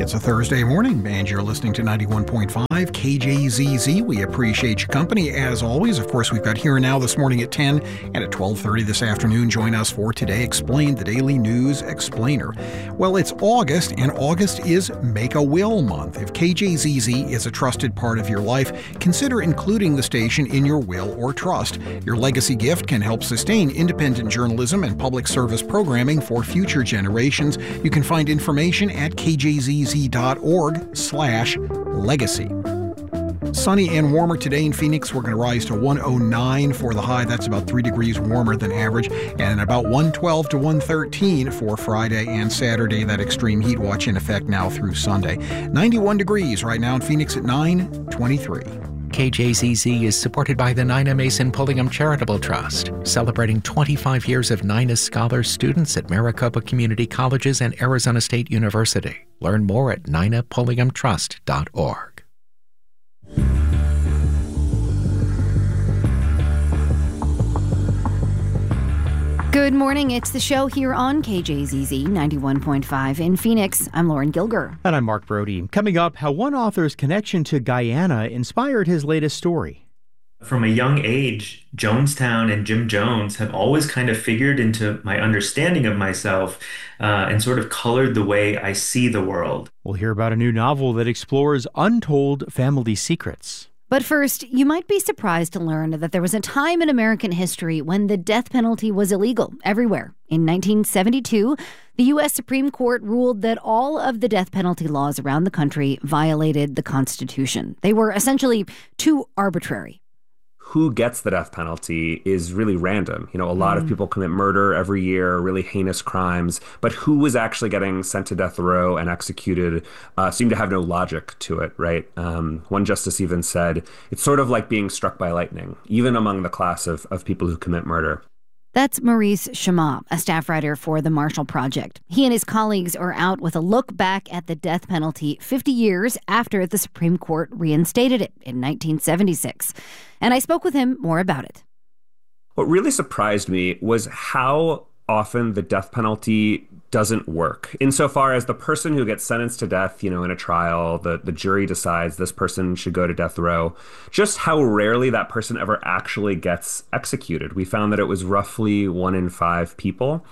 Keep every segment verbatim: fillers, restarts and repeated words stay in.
It's a Thursday morning, and you're listening to ninety-one point five K J Z Z. We appreciate your company, as always. Of course, we've got Here and Now this morning at ten, and at twelve thirty this afternoon, join us for Today Explained, the Daily News Explainer. Well, it's August, and August is Make a Will Month. If K J Z Z is a trusted part of your life, consider including the station in your will or trust. Your legacy gift can help sustain independent journalism and public service programming for future generations. You can find information at k j z z dot org slash legacy. Sunny and warmer today in Phoenix. We're going to rise to one oh nine for the high. That's about three degrees warmer than average. And about one twelve to one thirteen for Friday and Saturday. That extreme heat watch in effect now through Sunday. ninety-one degrees right now in Phoenix at nine twenty-three. K J Z Z is supported by the Nina Mason Pulliam Charitable Trust, celebrating twenty-five years of Nina Scholar students at Maricopa Community Colleges and Arizona State University. Learn more at nina pulliam trust dot org. Good morning. It's the show here on K J Z Z ninety-one point five in Phoenix. I'm Lauren Gilger. And I'm Mark Brody. Coming up, how one author's connection to Guyana inspired his latest story. From a young age, Jonestown and Jim Jones have always kind of figured into my understanding of myself uh, and sort of colored the way I see the world. We'll hear about a new novel that explores untold family secrets. But first, you might be surprised to learn that there was a time in American history when the death penalty was illegal everywhere. In nineteen seventy-two, the U S Supreme Court ruled that all of the death penalty laws around the country violated the Constitution. They were essentially too arbitrary. Who gets the death penalty is really random. You know, a lot mm. of people commit murder every year, really heinous crimes, but who was actually getting sent to death row and executed uh, seemed to have no logic to it, right? Um, one justice even said, it's sort of like being struck by lightning, even among the class of, of people who commit murder. That's Maurice Chammah, a staff writer for the Marshall Project. He and his colleagues are out with a look back at the death penalty fifty years after the Supreme Court reinstated it in nineteen seventy-six. And I spoke with him more about it. What really surprised me was how often the death penalty doesn't work. Insofar as the person who gets sentenced to death, you know, in a trial, the, the jury decides this person should go to death row, just how rarely that person ever actually gets executed. We found that it was roughly one in five people.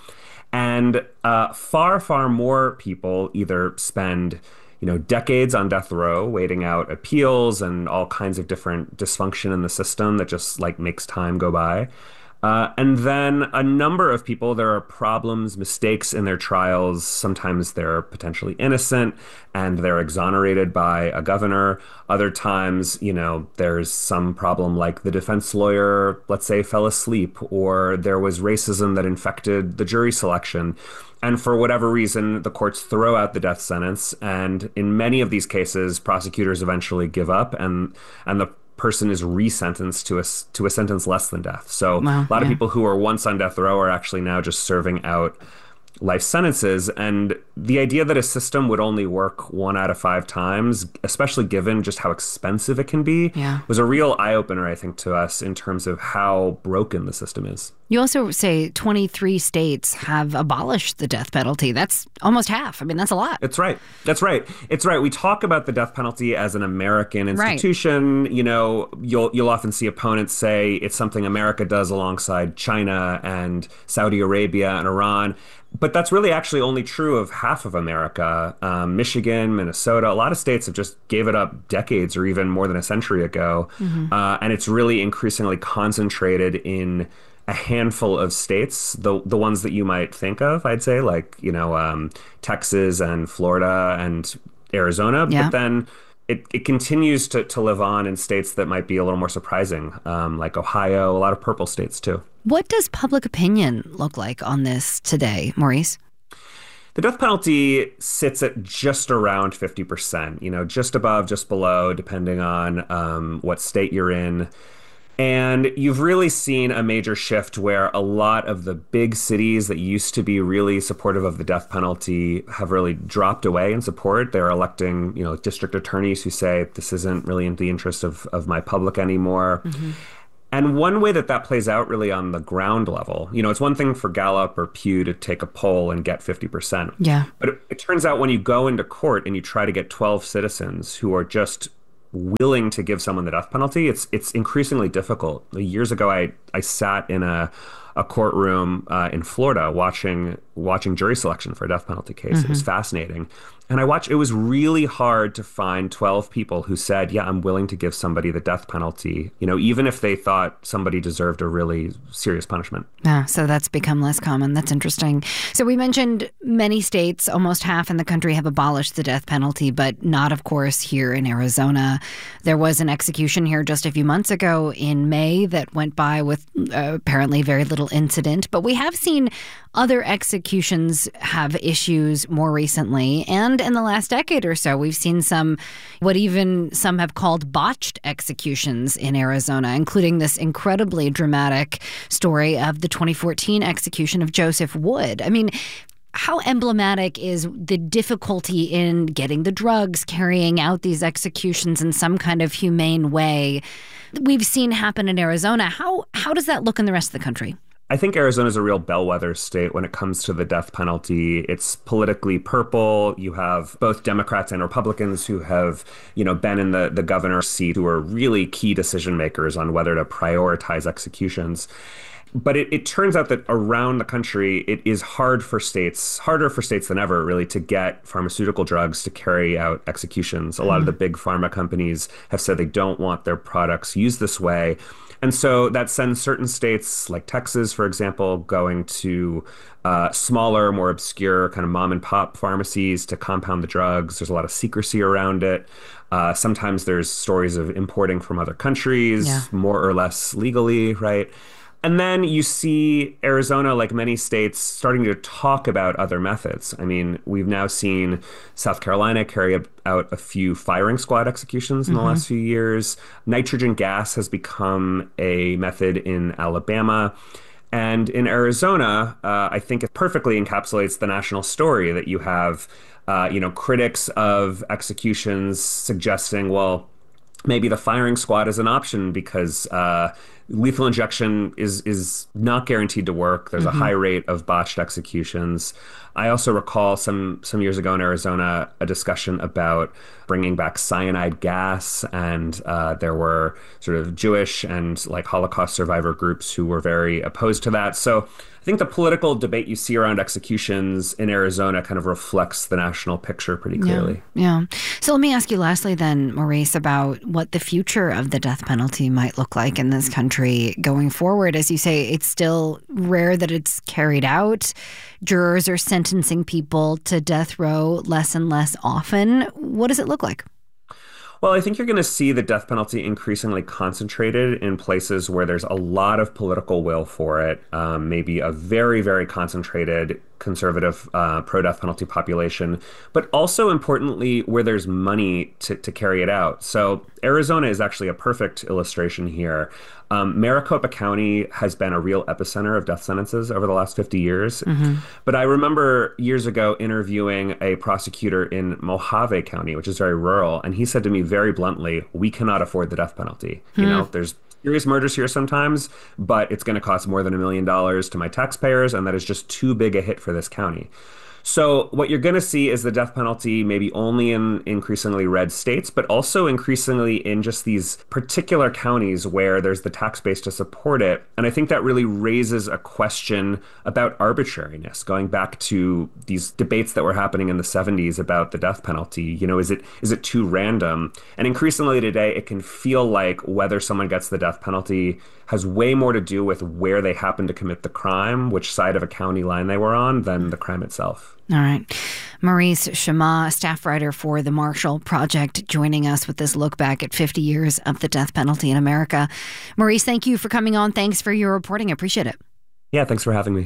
And uh, far, far more people either spend you know, decades on death row, waiting out appeals and all kinds of different dysfunction in the system that just like makes time go by. Uh, and then a number of people, there are problems, mistakes in their trials. Sometimes they're potentially innocent and they're exonerated by a governor. Other times, you know, there's some problem like the defense lawyer, let's say, fell asleep, or there was racism that infected the jury selection. And for whatever reason, the courts throw out the death sentence. And in many of these cases, prosecutors eventually give up and and the person is resentenced to a, to a sentence less than death. So wow, a lot yeah. of people who were once on death row are actually now just serving out life sentences. And the idea that a system would only work one out of five times, especially given just how expensive it can be, yeah. was a real eye-opener, I think, to us in terms of how broken the system is. You also say twenty-three states have abolished the death penalty. That's almost half. I mean, that's a lot. That's right. That's right. It's right. We talk about the death penalty as an American institution. Right. You know, you'll you'll often see opponents say it's something America does alongside China and Saudi Arabia and Iran. But that's really actually only true of half of America. Um, Michigan, Minnesota, a lot of states have just gave it up decades or even more than a century ago. Mm-hmm. Uh, and it's really increasingly concentrated in a handful of states, the the ones that you might think of, I'd say, like, you know, um, Texas and Florida and Arizona. Yeah. But then it, it continues to, to live on in states that might be a little more surprising, um, like Ohio, a lot of purple states, too. What does public opinion look like on this today, Maurice? The death penalty sits at just around fifty percent, you know, just above, just below, depending on um, what state you're in. And you've really seen a major shift where a lot of the big cities that used to be really supportive of the death penalty have really dropped away in support. They're electing, you know, district attorneys who say this isn't really in the interest of, of my public anymore. Mm-hmm. And one way that that plays out really on the ground level, you know, it's one thing for Gallup or Pew to take a poll and get fifty percent. Yeah. But it, it turns out when you go into court and you try to get twelve citizens who are just willing to give someone the death penalty, it's it's increasingly difficult. Years ago, I, I sat in a a courtroom uh, in Florida watching watching jury selection for a death penalty case. Mm-hmm. It was fascinating. And I watched, it was really hard to find twelve people who said, yeah, I'm willing to give somebody the death penalty, you know, even if they thought somebody deserved a really serious punishment. Yeah, so that's become less common. That's interesting. So we mentioned many states, almost half in the country, have abolished the death penalty, but not, of course, here in Arizona. There was an execution here just a few months ago in May that went by with uh, apparently very little incident. But we have seen other executions have issues more recently. And in the last decade or so, we've seen some, what even some have called botched executions in Arizona, including this incredibly dramatic story of the twenty fourteen execution of Joseph Wood. I mean, how emblematic is the difficulty in getting the drugs, carrying out these executions in some kind of humane way we've seen happen in Arizona? How how does that look in the rest of the country? I think Arizona is a real bellwether state when it comes to the death penalty. It's politically purple. You have both Democrats and Republicans who have, you know, been in the, the governor's seat, who are really key decision makers on whether to prioritize executions. But it, it turns out that around the country, it is hard for states, harder for states than ever, really, to get pharmaceutical drugs to carry out executions. A lot mm. of the big pharma companies have said they don't want their products used this way. And so that sends certain states, like Texas, for example, going to uh, smaller, more obscure kind of mom and pop pharmacies to compound the drugs. There's a lot of secrecy around it. Uh, sometimes there's stories of importing from other countries, yeah. more or less legally, right? And then you see Arizona, like many states, starting to talk about other methods. I mean, we've now seen South Carolina carry out a few firing squad executions in mm-hmm. the last few years. Nitrogen gas has become a method in Alabama. And in Arizona, uh, I think it perfectly encapsulates the national story that you have, uh, you know, critics of executions suggesting, well, maybe the firing squad is an option because uh, lethal injection is is not guaranteed to work. There's mm-hmm. a high rate of botched executions. I also recall some some years ago in Arizona a discussion about bringing back cyanide gas, and uh, there were sort of Jewish and like Holocaust survivor groups who were very opposed to that. So I think the political debate you see around executions in Arizona kind of reflects the national picture pretty clearly. Yeah. yeah. So let me ask you lastly then, Maurice, about what the future of the death penalty might look like in this country going forward. As you say, it's still rare that it's carried out. Jurors are sentencing people to death row less and less often. What does it look like? Well, I think you're going to see the death penalty increasingly concentrated in places where there's a lot of political will for it, um, maybe a very, very concentrated conservative uh, pro-death penalty population, but also importantly, where there's money to, to carry it out. So Arizona is actually a perfect illustration here. Um, Maricopa County has been a real epicenter of death sentences over the last fifty years. Mm-hmm. But I remember years ago interviewing a prosecutor in Mojave County, which is very rural, and he said to me very bluntly, we cannot afford the death penalty. Mm. You know, there's serious murders here sometimes, but it's going to cost more than a million dollars to my taxpayers, and that is just too big a hit for this county. So what you're going to see is the death penalty maybe only in increasingly red states, but also increasingly in just these particular counties where there's the tax base to support it. And I think that really raises a question about arbitrariness, going back to these debates that were happening in the seventies about the death penalty. You know, is it is it too random? And increasingly today, it can feel like whether someone gets the death penalty has way more to do with where they happen to commit the crime, which side of a county line they were on, than the crime itself. All right. Maurice Chammah, staff writer for the Marshall Project, joining us with this look back at fifty years of the death penalty in America. Maurice, thank you for coming on. Thanks for your reporting. I appreciate it. Yeah, thanks for having me.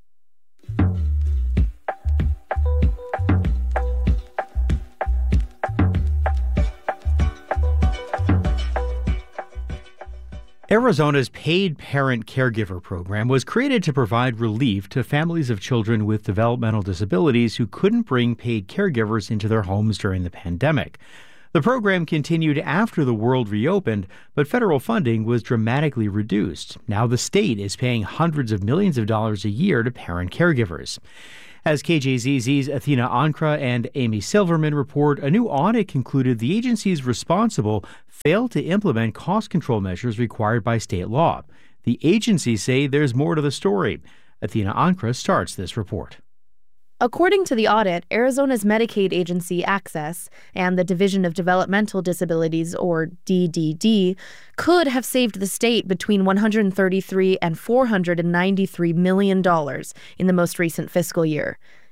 Arizona's Paid Parent Caregiver Program was created to provide relief to families of children with developmental disabilities who couldn't bring paid caregivers into their homes during the pandemic. The program continued after the world reopened, but federal funding was dramatically reduced. Now the state is paying hundreds of millions of dollars a year to parent caregivers. As K J Z Z's Athena Ankra and Amy Silverman report, a new audit concluded the agencies responsible failed to implement cost control measures required by state law. The agencies say there's more to the story. Athena Ankra starts this report. According to the audit, Arizona's Medicaid agency Access and the Division of Developmental Disabilities, or D D D, could have saved the state between one hundred thirty-three and four hundred ninety-three million dollars in the most recent fiscal year,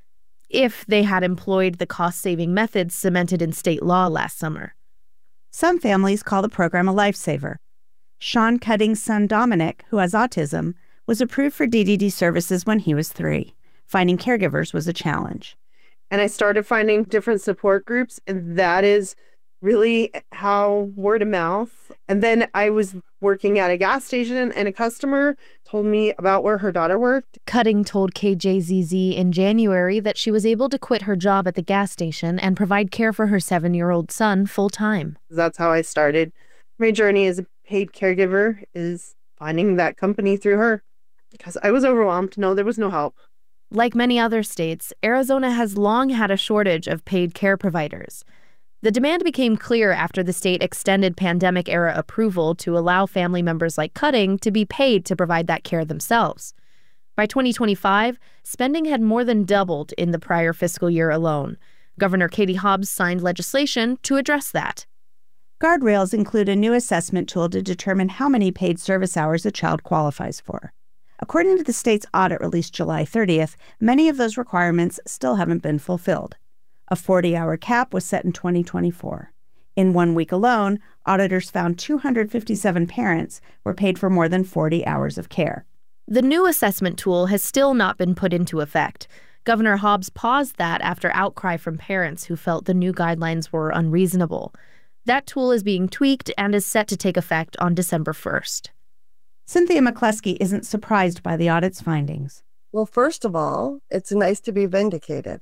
if they had employed the cost-saving methods cemented in state law last summer. Some families call the program a lifesaver. Sean Cutting's son Dominic, who has autism, was approved for D D D services when he was three. Finding caregivers was a challenge. And I started finding different support groups, and that is really how word of mouth. And then I was working at a gas station, and a customer told me about where her daughter worked. Cutting told K J Z Z in January that she was able to quit her job at the gas station and provide care for her seven-year-old son full-time. That's how I started. My journey as a paid caregiver is finding that company through her, because I was overwhelmed. No, there was no help. Like many other states, Arizona has long had a shortage of paid care providers. The demand became clear after the state extended pandemic-era approval to allow family members like Cutting to be paid to provide that care themselves. By twenty twenty-five, spending had more than doubled in the prior fiscal year alone. Governor Katie Hobbs signed legislation to address that. Guardrails include a new assessment tool to determine how many paid service hours a child qualifies for. According to the state's audit released July thirtieth, many of those requirements still haven't been fulfilled. A forty-hour cap was set in twenty twenty-four. In one week alone, auditors found two hundred fifty-seven parents were paid for more than forty hours of care. The new assessment tool has still not been put into effect. Governor Hobbs paused that after outcry from parents who felt the new guidelines were unreasonable. That tool is being tweaked and is set to take effect on December first. Cynthia McCluskey isn't surprised by the audit's findings. Well, first of all, it's nice to be vindicated,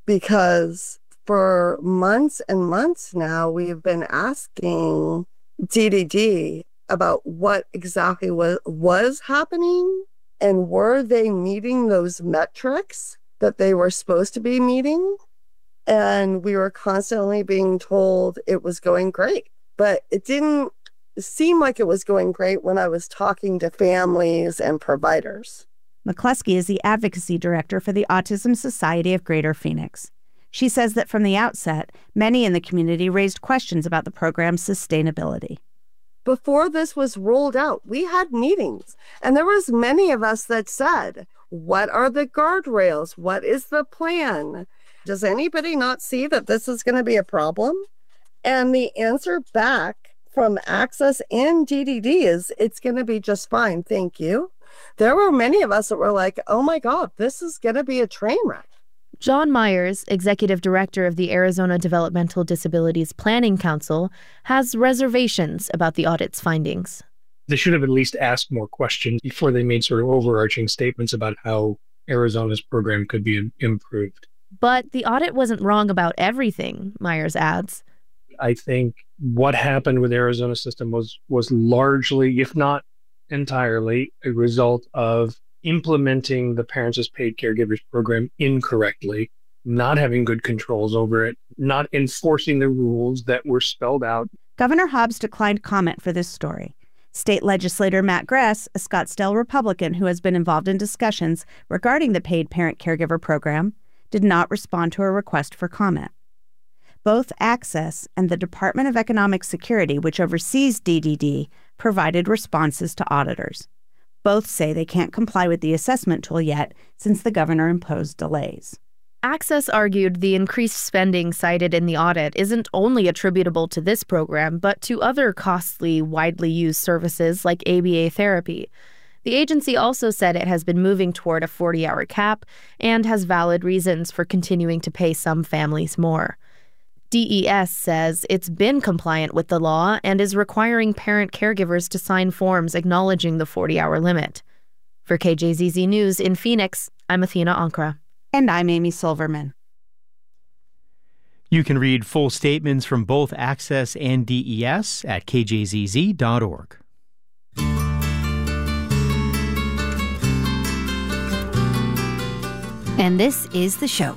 because for months and months now, we've been asking D D D about what exactly was, was happening, and were they meeting those metrics that they were supposed to be meeting? And we were constantly being told it was going great, but it didn't seemed like it was going great when I was talking to families and providers. McCluskey is the advocacy director for the Autism Society of Greater Phoenix. She says that from the outset, many in the community raised questions about the program's sustainability. Before this was rolled out, we had meetings, and there was many of us that said, what are the guardrails? What is the plan? Does anybody not see that this is going to be a problem? And the answer back from Access and D D D is, it's going to be just fine, thank you. There were many of us that were like, oh my God, this is going to be a train wreck. John Myers, executive director of the Arizona Developmental Disabilities Planning Council, has reservations about the audit's findings. They should have at least asked more questions before they made sort of overarching statements about how Arizona's program could be improved. But the audit wasn't wrong about everything, Myers adds. I think what happened with the Arizona system was was largely, if not entirely, a result of implementing the Parents as Paid Caregivers program incorrectly, not having good controls over it, not enforcing the rules that were spelled out. Governor Hobbs declined comment for this story. State legislator Matt Gress, a Scottsdale Republican who has been involved in discussions regarding the paid parent caregiver program, did not respond to a request for comment. Both Access and the Department of Economic Security, which oversees D D D, provided responses to auditors. Both say they can't comply with the assessment tool yet since the governor imposed delays. Access argued the increased spending cited in the audit isn't only attributable to this program, but to other costly, widely used services like A B A therapy. The agency also said it has been moving toward a forty-hour cap and has valid reasons for continuing to pay some families more. D E S says it's been compliant with the law and is requiring parent caregivers to sign forms acknowledging the forty-hour limit. For K J Z Z News in Phoenix, I'm Athena Ankra. And I'm Amy Silverman. You can read full statements from both Access and D E S at k j z z dot org. And this is the show.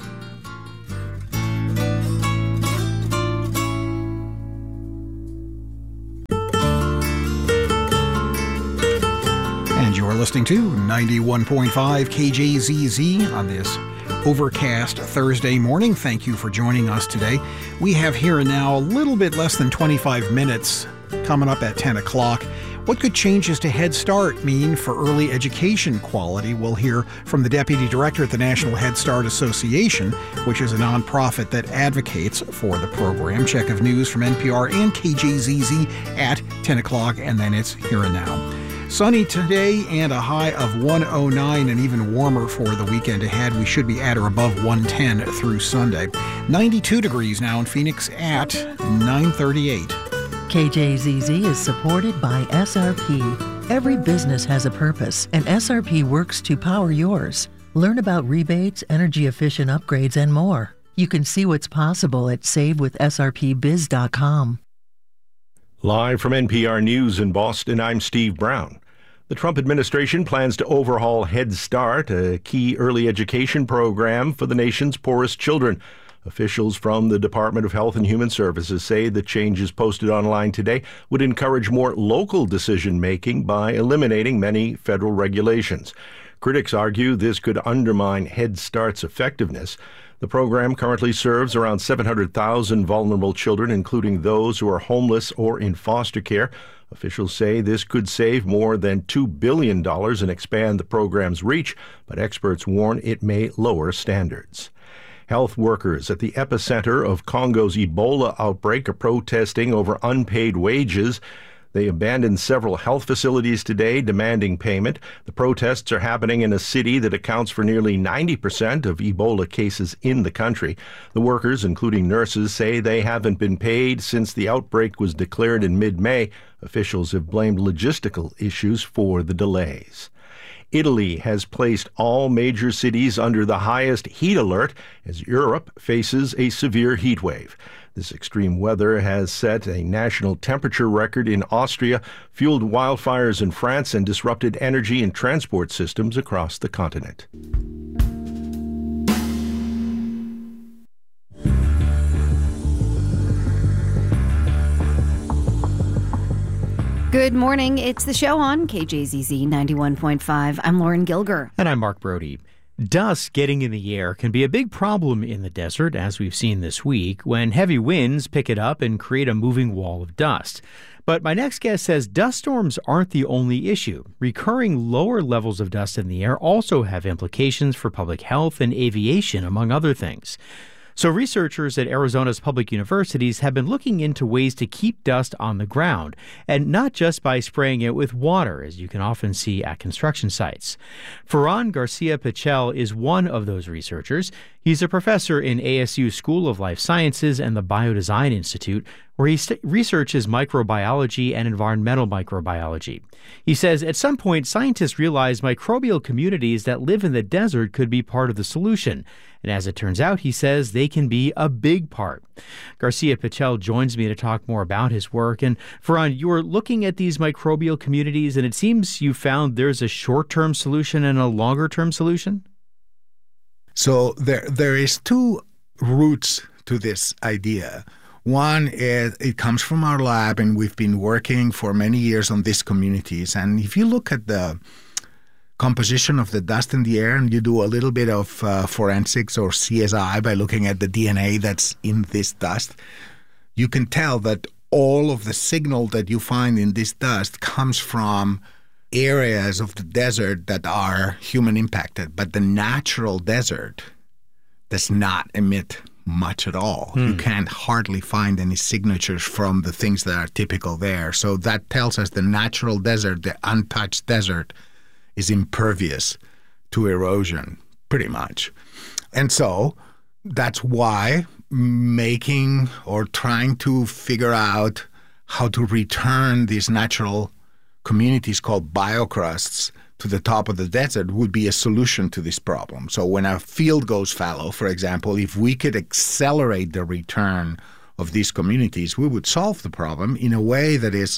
And you're listening to ninety-one point five K J Z Z on this overcast Thursday morning. Thank you for joining us today. We have here and now a little bit less than twenty-five minutes coming up at ten o'clock. What could changes to Head Start mean for early education quality? We'll hear from the Deputy Director at the National Head Start Association, which is a nonprofit that advocates for the program. Check of news from N P R and K J Z Z at ten o'clock, and then it's Here and Now. Sunny today and a high of one oh nine, and even warmer for the weekend ahead. We should be at or above one ten through Sunday. ninety-two degrees now in Phoenix at nine thirty-eight. K J Z Z is supported by S R P. Every business has a purpose, and S R P works to power yours. Learn about rebates, energy-efficient upgrades, and more. You can see what's possible at save with S R P biz dot com. Live from N P R News in Boston, I'm Steve Brown. The Trump administration plans to overhaul Head Start, a key early education program for the nation's poorest children. Officials from the Department of Health and Human Services say the changes posted online today would encourage more local decision-making by eliminating many federal regulations. Critics argue this could undermine Head Start's effectiveness. The program currently serves around seven hundred thousand vulnerable children, including those who are homeless or in foster care. Officials say this could save more than two billion dollars and expand the program's reach, but experts warn it may lower standards. Health workers at the epicenter of Congo's Ebola outbreak are protesting over unpaid wages. They abandoned several health facilities today, demanding payment. The protests are happening in a city that accounts for nearly ninety percent of Ebola cases in the country. The workers, including nurses, say they haven't been paid since the outbreak was declared in mid-May. Officials have blamed logistical issues for the delays. Italy has placed all major cities under the highest heat alert as Europe faces a severe heat wave. This extreme weather has set a national temperature record in Austria, fueled wildfires in France, and disrupted energy and transport systems across the continent. Good morning. It's the show on K J Z Z ninety-one point five. I'm Lauren Gilger. And I'm Mark Brody. Dust getting in the air can be a big problem in the desert, as we've seen this week, when heavy winds pick it up and create a moving wall of dust. But my next guest says dust storms aren't the only issue. Recurring lower levels of dust in the air also have implications for public health and aviation, among other things. So researchers at Arizona's public universities have been looking into ways to keep dust on the ground, and not just by spraying it with water, as you can often see at construction sites. Ferran Garcia-Pichel is one of those researchers. He's a professor in A S U School of Life Sciences and the Biodesign Institute, where he st- researches microbiology and environmental microbiology. He says at some point, scientists realized microbial communities that live in the desert could be part of the solution. And as it turns out, he says they can be a big part. Garcia-Pichel joins me to talk more about his work. And Ferran, you're looking at these microbial communities, and it seems you found there's a short-term solution and a longer-term solution? So there, there is two roots to this idea. One is it comes from our lab, and we've been working for many years on these communities. And if you look at the composition of the dust in the air, and you do a little bit of uh, forensics or C S I by looking at the D N A that's in this dust, you can tell that all of the signal that you find in this dust comes from areas of the desert that are human impacted. But the natural desert does not emit much at all. Hmm. You can't hardly find any signatures from the things that are typical there. So that tells us the natural desert, the untouched desert, is impervious to erosion, pretty much. And so that's why making or trying to figure out how to return these natural communities called biocrusts to the top of the desert would be a solution to this problem. So when a field goes fallow, for example, if we could accelerate the return of these communities, we would solve the problem in a way that is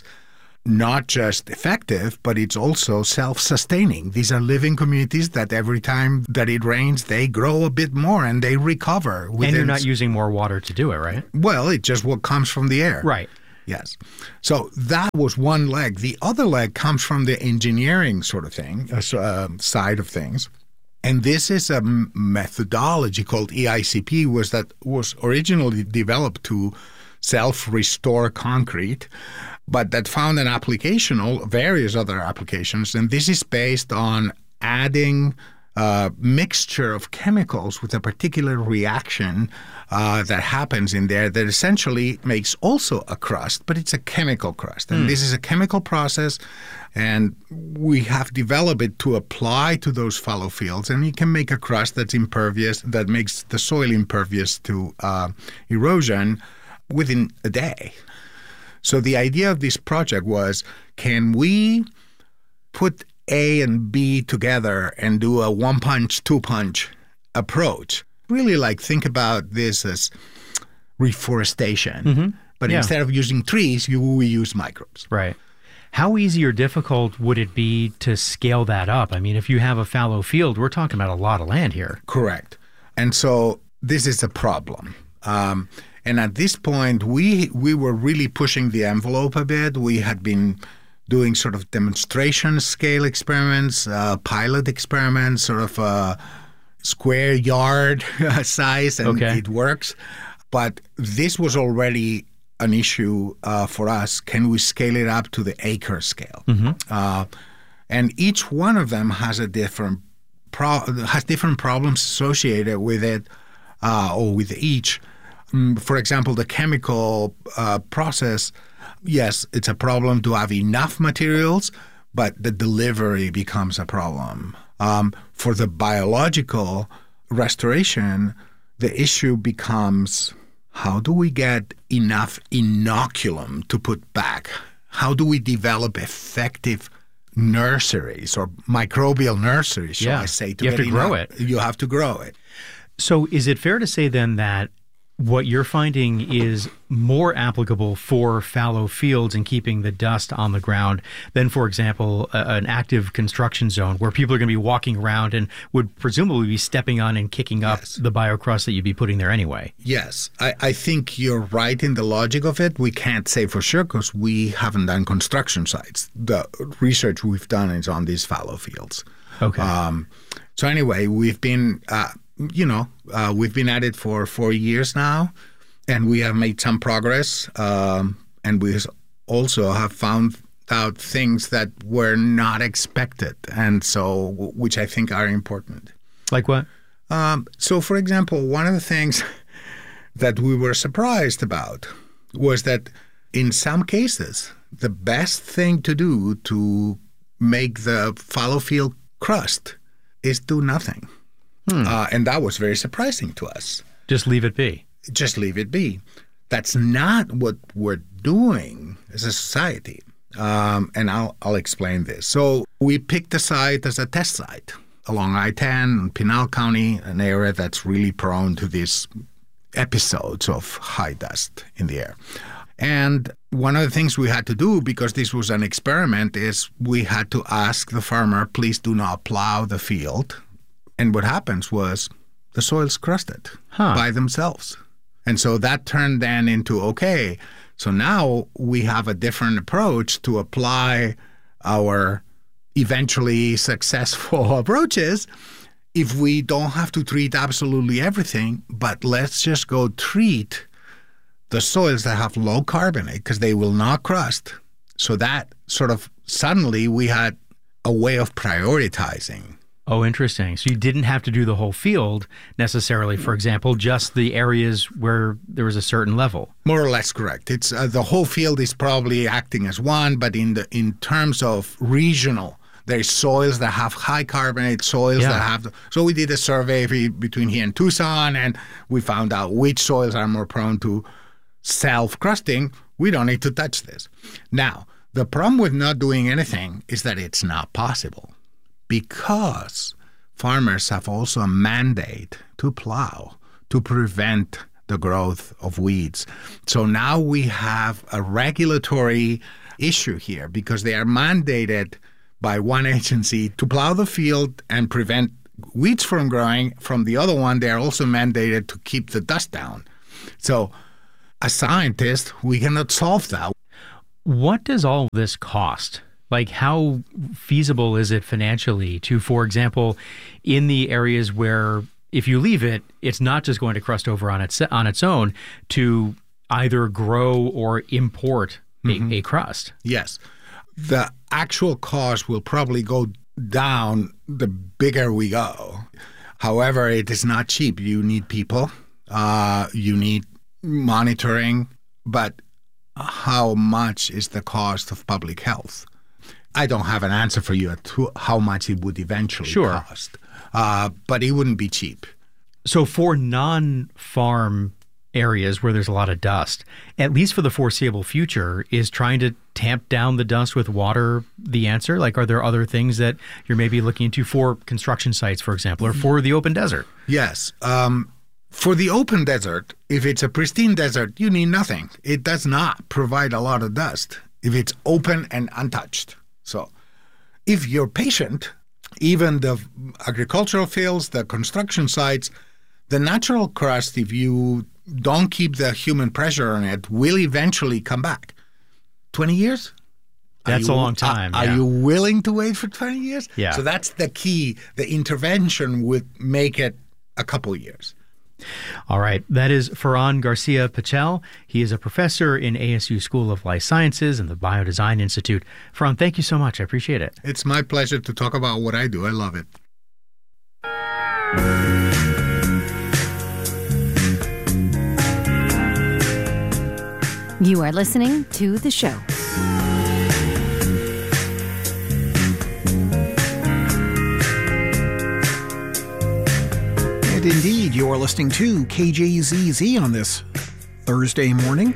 not just effective, but it's also self-sustaining. These are living communities that every time that it rains, they grow a bit more and they recover. And you're not using more water to do it, right? Well, it's just what comes from the air. Right. Yes. So that was one leg. The other leg comes from the engineering sort of thing, uh, side of things. And this is a methodology called E I C P, was that was originally developed to self-restore concrete, but that found an application, all various other applications. And this is based on adding a mixture of chemicals with a particular reaction uh, that happens in there that essentially makes also a crust, but it's a chemical crust. And mm. this is a chemical process, and we have developed it to apply to those fallow fields. And you can make a crust that's impervious, that makes the soil impervious to uh, erosion within a day. So the idea of this project was, can we put A and B together and do a one-punch, two-punch approach? Really, like, think about this as reforestation. Mm-hmm. But yeah. instead of using trees, you we use microbes. Right. How easy or difficult would it be to scale that up? I mean, if you have a fallow field, we're talking about a lot of land here. Correct. And so this is a problem. Um, and at this point, we we were really pushing the envelope a bit. We had been doing sort of demonstration scale experiments, uh, pilot experiments, sort of uh, square yard size, and okay. it works. But this was already an issue uh, for us. Can we scale it up to the acre scale? Mm-hmm. Uh, and each one of them has a different pro- has different problems associated with it, uh, or with each. Um, for example, the chemical uh, process. Yes, it's a problem to have enough materials, but the delivery becomes a problem. Um, for the biological restoration, the issue becomes, how do we get enough inoculum to put back? How do we develop effective nurseries or microbial nurseries, shall yeah. I say? To you have to grow enough, it. You have to grow it. So is it fair to say then that what you're finding is more applicable for fallow fields and keeping the dust on the ground than, for example, a, an active construction zone where people are going to be walking around and would presumably be stepping on and kicking up yes. the biocrust that you'd be putting there anyway? Yes. I, I think you're right in the logic of it. We can't say for sure because we haven't done construction sites. The research we've done is on these fallow fields. Okay. Um, so anyway, we've been... Uh, You know, uh, we've been at it for four years now, and we have made some progress. Um, and we also have found out things that were not expected, and so which I think are important. Like what? Um, so, for example, one of the things that we were surprised about was that in some cases, the best thing to do to make the fallow field crust is do nothing. Hmm. Uh, and that was very surprising to us. Just leave it be. Just leave it be. That's not what we're doing as a society. Um, and I'll, I'll explain this. So we picked a site as a test site along I ten in Pinal County, an area that's really prone to these episodes of high dust in the air. And one of the things we had to do, because this was an experiment, is we had to ask the farmer, please do not plow the field. And what happens was the soil's crusted huh. by themselves. And so that turned then into, okay, so now we have a different approach to apply our eventually successful approaches if we don't have to treat absolutely everything, but let's just go treat the soils that have low carbonate because they will not crust. So that sort of suddenly we had a way of prioritizing. Oh, interesting. So you didn't have to do the whole field necessarily, for example, just the areas where there was a certain level. More or less correct. It's uh, the whole field is probably acting as one, but in the in terms of regional, there's soils that have high carbonate, soils yeah. that have... The, so we did a survey between here and Tucson, and we found out which soils are more prone to self-crusting. We don't need to touch this. Now, the problem with not doing anything is that it's not possible. because farmers have also a mandate to plow to prevent the growth of weeds. So now we have a regulatory issue here because they are mandated by one agency to plow the field and prevent weeds from growing. From the other one, they are also mandated to keep the dust down. So as scientists, we cannot solve that. What does all this cost? Like, how feasible is it financially to, for example, in the areas where if you leave it, it's not just going to crust over on its on its own, to either grow or import a, mm-hmm. a crust? Yes. The actual cost will probably go down the bigger we go. However, it is not cheap. You need people. Uh, you need monitoring. But how much is the cost of public health? I don't have an answer for you at how much it would eventually sure. cost. Uh, but it wouldn't be cheap. So for non-farm areas where there's a lot of dust, at least for the foreseeable future, is trying to tamp down the dust with water the answer? Like, are there other things that you're maybe looking into for construction sites, for example, or for the open desert? Yes. Um, for the open desert, if it's a pristine desert, you need nothing. It does not provide a lot of dust if it's open and untouched. So if you're patient, even the agricultural fields, the construction sites, the natural crust, if you don't keep the human pressure on it, will eventually come back. twenty years? That's you, a long time. Are, yeah. are you willing to wait for twenty years? Yeah. So that's the key. The intervention would make it a couple years. All right. That is Ferran Garcia Pachel. He is a professor in A S U School of Life Sciences and the Biodesign Institute. Ferran, thank you so much. I appreciate it. It's my pleasure to talk about what I do. I love it. You are listening to The Show. And indeed, you're listening to K J Z Z on this Thursday morning.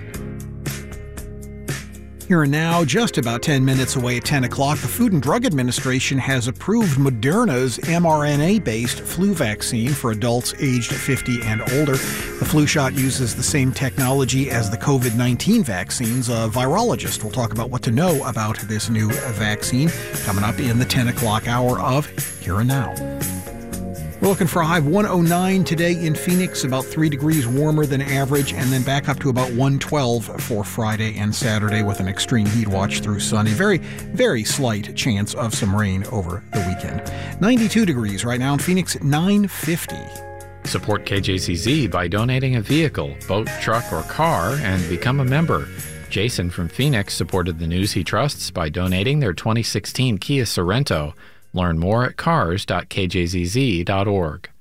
Here and now, just about ten minutes away at ten o'clock, the Food and Drug Administration has approved Moderna's mRNA-based flu vaccine for adults aged fifty and older. The flu shot uses the same technology as the covid nineteen vaccines. A virologist will talk about what to know about this new vaccine coming up in the ten o'clock hour of Here and Now. We're looking for a high of one oh nine today in Phoenix, about three degrees warmer than average, and then back up to about one twelve for Friday and Saturday with an extreme heat watch through Sunday. Very, very slight chance of some rain over the weekend. ninety-two degrees right now in Phoenix at nine fifty. Support K J Z Z by donating a vehicle, boat, truck, or car, and become a member. Jason from Phoenix supported the news he trusts by donating their twenty sixteen Kia Sorento. Learn more at cars dot k j z z dot org.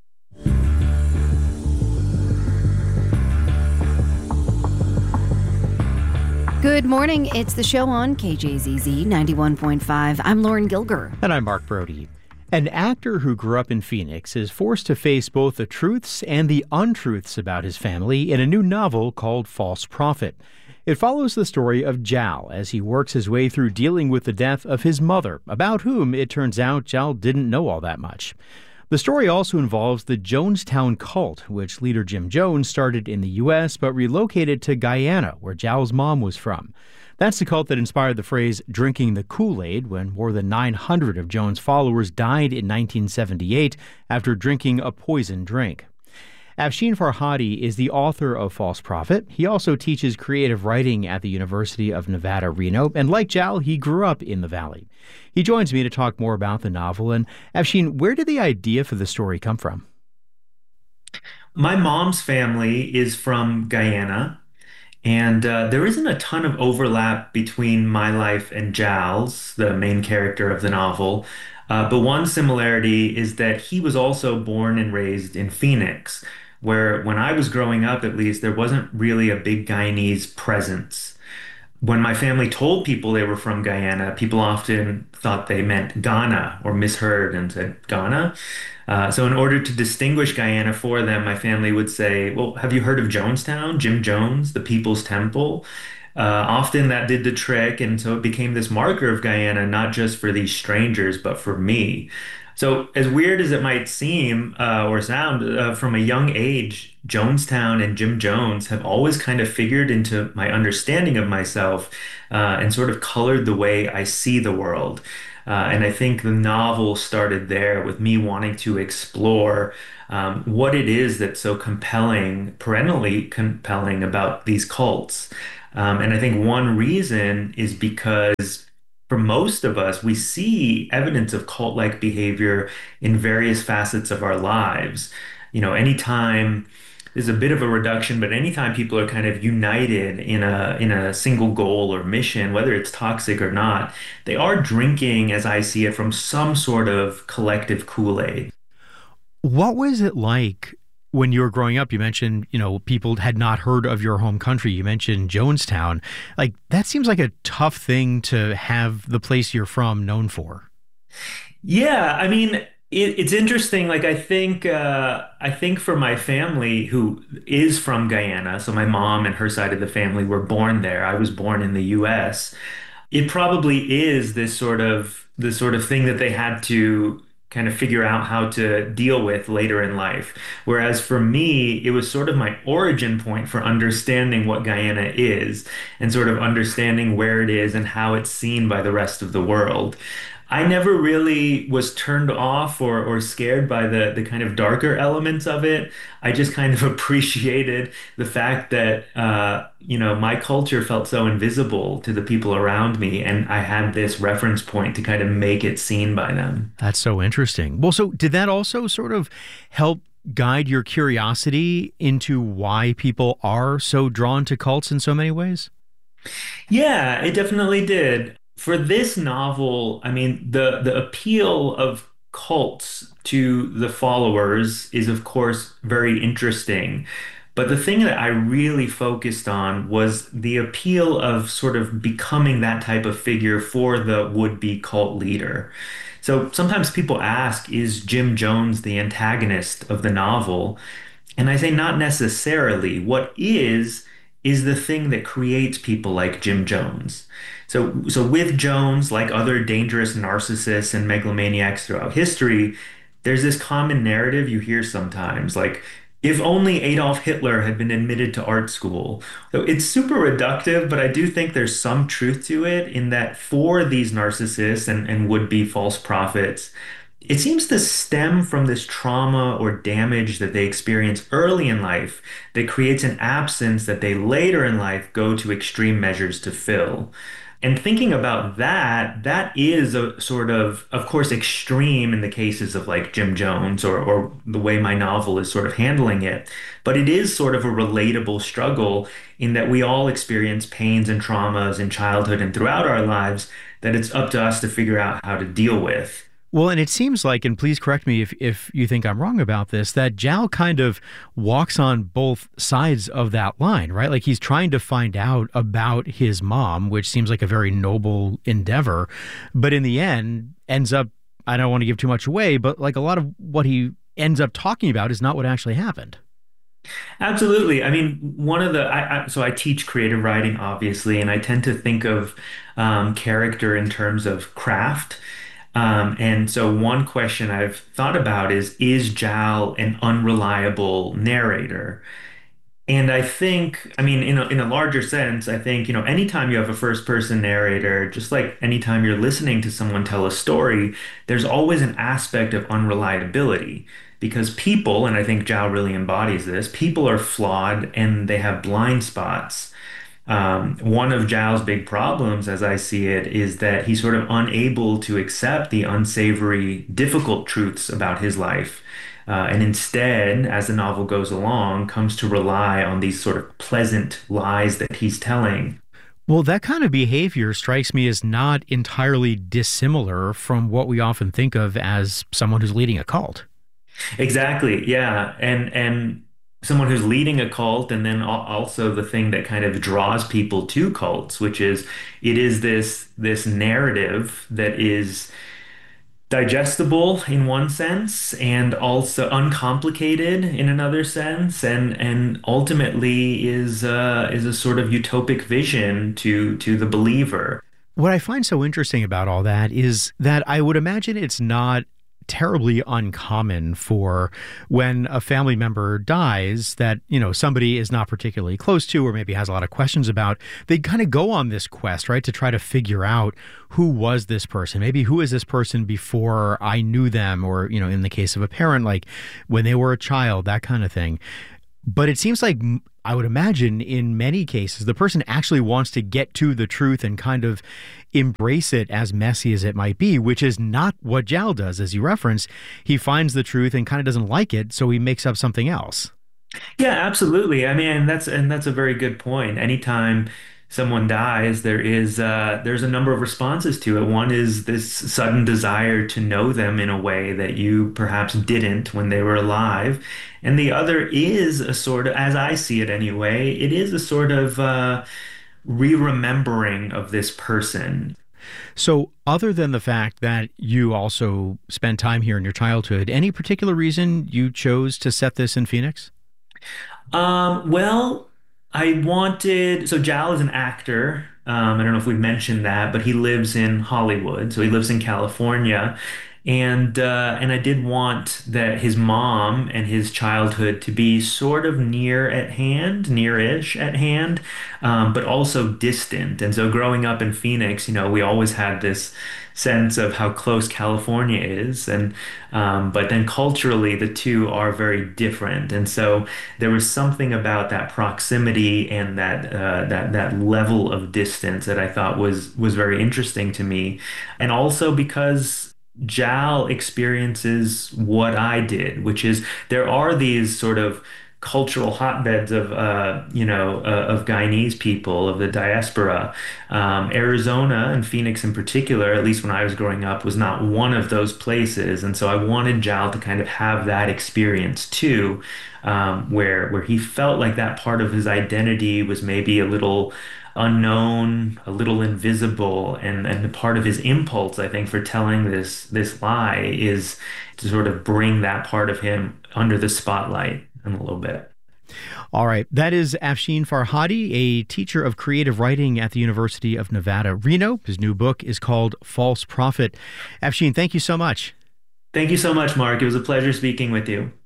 Good morning. It's The Show on K J Z Z ninety-one point five. I'm Lauren Gilger. And I'm Mark Brody. An actor who grew up in Phoenix is forced to face both the truths and the untruths about his family in a new novel called False Prophet. It follows the story of Jal as he works his way through dealing with the death of his mother, about whom it turns out Jal didn't know all that much. The story also involves the Jonestown cult, which leader Jim Jones started in the U S but relocated to Guyana, where Jal's mom was from. That's the cult that inspired the phrase drinking the Kool-Aid when more than nine hundred of Jones' followers died in nineteen seventy-eight after drinking a poison drink. Afshin Farhadi is the author of False Prophet. He also teaches creative writing at the University of Nevada, Reno, and like Jal, he grew up in the Valley. He joins me to talk more about the novel. And Afshin, where did the idea for the story come from? My mom's family is from Guyana, and uh, there isn't a ton of overlap between my life and Jal's, the main character of the novel. Uh, but one similarity is that he was also born and raised in Phoenix, where when I was growing up, at least, there wasn't really a big Guyanese presence. When my family told people they were from Guyana, people often thought they meant Ghana or misheard and said Ghana. Uh, so in order to distinguish Guyana for them, my family would say, well, have you heard of Jonestown, Jim Jones, the People's Temple? Uh, often that did the trick, and so it became this marker of Guyana, not just for these strangers, but for me. So, as weird as it might seem uh, or sound, uh, from a young age, Jonestown and Jim Jones have always kind of figured into my understanding of myself uh, and sort of colored the way I see the world. Uh, and I think the novel started there with me wanting to explore um, what it is that's so compelling, perennially compelling about these cults. Um, and I think one reason is because for most of us, we see evidence of cult-like behavior in various facets of our lives. You know, anytime there's a bit of a reduction, but anytime people are kind of united in a in a single goal or mission, whether it's toxic or not, they are drinking, as I see it, from some sort of collective Kool-Aid. What was it like when you were growing up? You mentioned, you know, people had not heard of your home country. You mentioned Jonestown. Like, that seems like a tough thing to have the place you're from known for. Yeah, I mean, it, it's interesting. Like, I think, uh, I think for my family, who is from Guyana, so my mom and her side of the family were born there. I was born in the U S. It probably is this sort of the sort of thing that they had to kind of figure out how to deal with later in life. Whereas for me, it was sort of my origin point for understanding what Guyana is and sort of understanding where it is and how it's seen by the rest of the world. I never really was turned off or, or scared by the, the kind of darker elements of it. I just kind of appreciated the fact that, uh, you know, my culture felt so invisible to the people around me, and I had this reference point to kind of make it seen by them. That's so interesting. Well, so did that also sort of help guide your curiosity into why people are so drawn to cults in so many ways? Yeah, it definitely did. For this novel, I mean, the the appeal of cults to the followers is, of course, very interesting. But the thing that I really focused on was the appeal of sort of becoming that type of figure for the would-be cult leader. So sometimes people ask, is Jim Jones the antagonist of the novel? And I say not necessarily. What is, is the thing that creates people like Jim Jones. So, so with Jones, like other dangerous narcissists and megalomaniacs throughout history, there's this common narrative you hear sometimes, like, if only Adolf Hitler had been admitted to art school. So it's super reductive, but I do think there's some truth to it in that for these narcissists and, and would-be false prophets, it seems to stem from this trauma or damage that they experience early in life that creates an absence that they later in life go to extreme measures to fill. And thinking about that, that is a sort of, of course, extreme in the cases of like Jim Jones or, or the way my novel is sort of handling it. But it is sort of a relatable struggle in that we all experience pains and traumas in childhood and throughout our lives that it's up to us to figure out how to deal with. Well, and it seems like, and please correct me if, if you think I'm wrong about this, that Jal kind of walks on both sides of that line, right? Like he's trying to find out about his mom, which seems like a very noble endeavor, but in the end ends up, I don't want to give too much away, but like a lot of what he ends up talking about is not what actually happened. Absolutely. I mean, one of the, I, I, so I teach creative writing, obviously, and I tend to think of um, character in terms of craft. Um, and so one question I've thought about is, is Jal an unreliable narrator? And I think, I mean, in a, in a larger sense, I think, you know, anytime you have a first person narrator, just like anytime you're listening to someone tell a story, there's always an aspect of unreliability because people, and I think Jal really embodies this, people are flawed and they have blind spots. Um, one of Jal's big problems, as I see it, is that he's sort of unable to accept the unsavory, difficult truths about his life. Uh, and instead, as the novel goes along, comes to rely on these sort of pleasant lies that he's telling. Well, that kind of behavior strikes me as not entirely dissimilar from what we often think of as someone who's leading a cult. Exactly, yeah. And, and, someone who's leading a cult, and then also the thing that kind of draws people to cults, which is it is this this narrative that is digestible in one sense and also uncomplicated in another sense, and and ultimately is uh, is a sort of utopic vision to to the believer. What I find so interesting about all that is that I would imagine it's not terribly uncommon for when a family member dies that, you know, somebody is not particularly close to or maybe has a lot of questions about, they kind of go on this quest, right, to try to figure out who was this person? Maybe who is this person before I knew them, or, you know, in the case of a parent, like when they were a child, that kind of thing. But it seems like, I would imagine in many cases, the person actually wants to get to the truth and kind of embrace it, as messy as it might be, which is not what Jal does. As you referenced, he finds the truth and kind of doesn't like it, so he makes up something else. Yeah, absolutely. I mean, that's and that's a very good point. Anytime someone dies, there is uh, there's a number of responses to it. One is this sudden desire to know them in a way that you perhaps didn't when they were alive. And the other is a sort of, as I see it anyway, it is a sort of uh, re-remembering of this person. So other than the fact that you also spent time here in your childhood, any particular reason you chose to set this in Phoenix? Um, well, I wanted, so Jal is an actor. Um, I don't know if we mentioned that, but he lives in Hollywood. So he lives in California. And uh, and I did want that his mom and his childhood to be sort of near at hand, near-ish at hand, um, but also distant. And so growing up in Phoenix, you know, we always had this sense of how close California is, and um, but then culturally the two are very different. And so there was something about that proximity and that uh, that that level of distance that I thought was was very interesting to me, and also because Jal experiences what I did, which is there are these sort of cultural hotbeds of, uh, you know, uh, of Guyanese people, of the diaspora. Um, Arizona and Phoenix in particular, at least when I was growing up, was not one of those places. And so I wanted Jal to kind of have that experience too, um, where where he felt like that part of his identity was maybe a little unknown, a little invisible, and and part of his impulse, I think, for telling this this lie is to sort of bring that part of him under the spotlight in a little bit. All right. That is Afshin Farhadi, a teacher of creative writing at the University of Nevada, Reno. His new book is called False Prophet. Afshin, thank you so much. Thank you so much, Mark. It was a pleasure speaking with you.